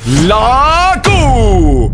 La Q.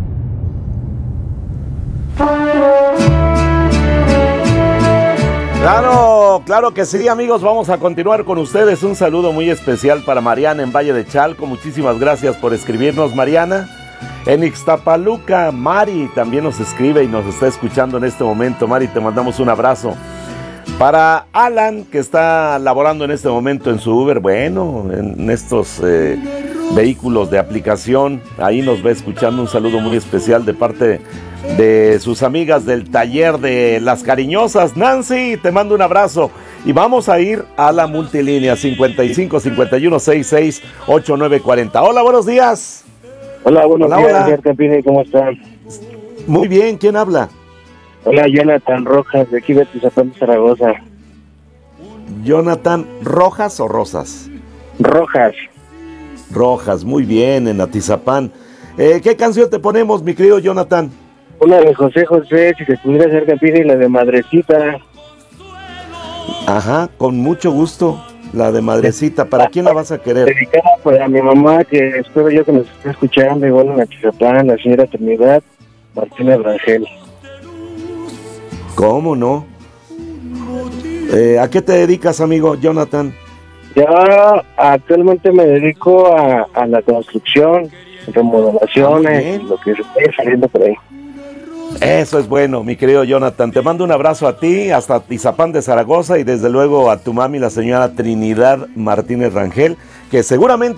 Claro que sí, amigos, vamos a continuar con ustedes. Un saludo muy especial para Mariana en Valle de Chalco. Muchísimas gracias por escribirnos, Mariana. En Ixtapaluca, Mari también nos escribe y nos está escuchando en este momento. Mari, te mandamos un abrazo. Para Alan, que está laborando en este momento en su Uber, bueno, en estos vehículos de aplicación, ahí nos va escuchando. Un saludo muy especial de parte de sus amigas del taller de Las Cariñosas. Nancy, te mando un abrazo. Y vamos a ir a la multilínea 55 51 66 8940. Hola, buenos días. Hola, buenos días, señor Campini, ¿cómo están? Muy bien, ¿quién habla? Hola, Jonathan Rojas, de aquí de Atizapán, Zaragoza. ¿Jonathan Rojas o Rosas? Rojas. Rojas, muy bien, en Atizapán. ¿Qué canción te ponemos, mi querido Jonathan? Una de José José, si se pudiera hacer Campini, la de Madrecita. Ajá, con mucho gusto, la de Madrecita. ¿Para quién la vas a querer? Dedicada para mi mamá, que espero yo que nos esté escuchando, igual en Atizapán, la señora Trinidad Martínez Rangel. ¿Cómo no? ¿A qué te dedicas, amigo Jonathan? Yo actualmente me dedico a la construcción, remodelaciones, lo que se esté saliendo por ahí. Eso es bueno, mi querido Jonathan. Te mando un abrazo a ti, hasta Atizapán de Zaragoza, y desde luego a tu mami, la señora Trinidad Martínez Rangel, que seguramente